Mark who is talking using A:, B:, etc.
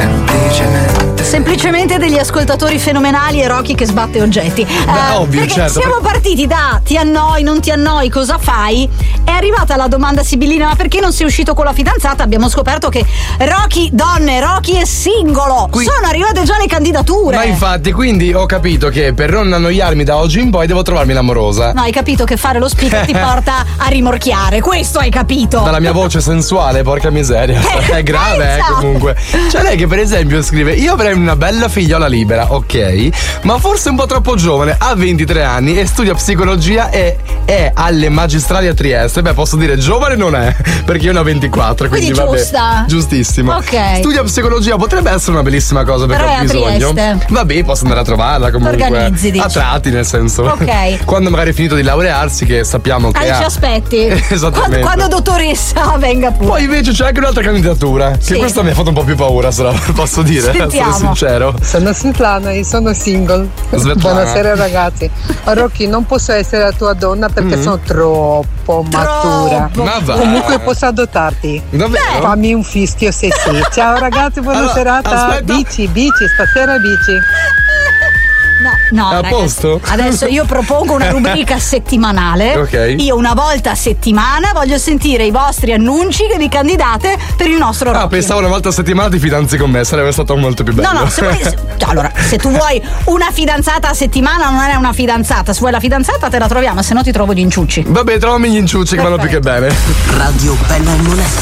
A: Semplicemente degli ascoltatori fenomenali e Rocky che sbatte oggetti.
B: Ovvio,
A: perché
B: certo.
A: siamo partiti da ti annoi, non ti annoi, cosa fai? È arrivata la domanda sibillina: ma perché non sei uscito con la fidanzata? Abbiamo scoperto che Rocky è singolo. Sono arrivate già le candidature.
B: Ma infatti, quindi ho capito che per non annoiarmi da oggi in poi devo trovarmi l'amorosa.
A: No, hai capito che fare lo speaker ti porta a rimorchiare. Questo hai capito.
B: Dalla mia voce sensuale, porca miseria. È grave, comunque. C'è lei che per esempio scrive: io avrei una bella figliola libera, ok, ma forse un po' troppo giovane, ha 23 anni e studia psicologia e è alle magistrali a Trieste. Beh, posso dire giovane non è, perché io ne ho 24, quindi vabbè,
A: giusta.
B: Giustissimo.
A: Ok.
B: Studia psicologia, potrebbe essere una bellissima cosa perché
A: però
B: ho bisogno.
A: Trieste.
B: Vabbè, posso andare a trovarla comunque.
A: Organizzi, dici.
B: A tratti, nel senso.
A: Ok.
B: Quando magari è finito di laurearsi, che sappiamo che
A: Ci aspetti.
B: Esattamente.
A: Quando dottoressa venga pure.
B: Poi invece c'è anche un'altra candidatura, che questa mi ha fatto un po' più paura, se la posso dire,
A: Sentiamo.
B: essere sincero.
C: Sono Svetlana e sono single.
B: Svetlana.
C: Buonasera ragazzi. Rocky, non posso essere la tua donna perché sono troppo matura.
B: Ma va.
C: Comunque posso adottarti.
B: Davvero?
C: Fammi un fischio se sì. Ciao ragazzi, buona
B: Allora,
C: serata.
B: aspetta.
C: Bici, stasera bici.
A: No,
B: A
A: ragazzi,
B: posto?
A: adesso io propongo una rubrica settimanale.
B: Ok.
A: Io una volta a settimana voglio sentire i vostri annunci che vi candidate per il nostro Rocky.
B: Pensavo una volta a settimana ti fidanzi con me, sarebbe stato molto più bello.
A: No, allora, se tu vuoi una fidanzata a settimana non è una fidanzata. Se vuoi la fidanzata te la troviamo, se no ti trovo gli inciucci.
B: Vabbè, trovami gli inciucci che vanno più che bene.
D: Radio Bella e Moneta.